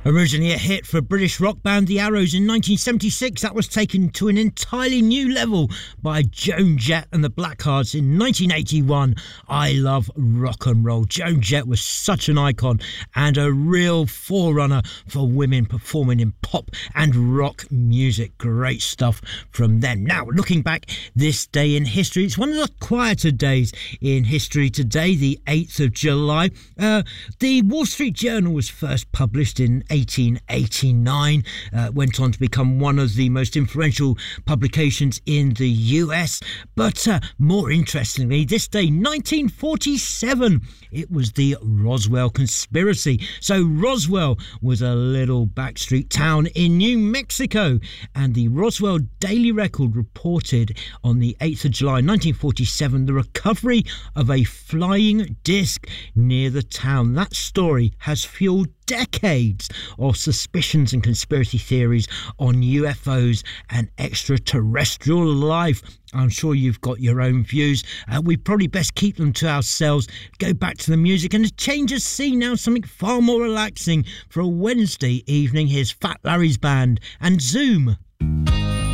Originally a hit for British rock band The Arrows in 1976, that was taken to an entirely new level by Joan Jett and the Blackhearts in 1981. I love rock and roll. Joan Jett was such an icon and a real forerunner for women performing in pop and rock music. Great stuff from them. Now, looking back this day in history, it's one of the quieter days in history today, the 8th of July. The Wall Street Journal was first published in 1889, went on to become one of the most influential publications in the US. But more interestingly, this day, 1947, it was the Roswell conspiracy. So Roswell was a little backstreet town in New Mexico, and the Roswell Daily Record reported on the 8th of July 1947 the recovery of a flying disc near the town. That story has fueled decades of suspicions and conspiracy theories on UFOs and extraterrestrial life. I'm sure you've got your own views. We probably best keep them to ourselves. Go back to the music and a change of scene now, something far more relaxing for a Wednesday evening. Here's Fat Larry's Band and Zoom.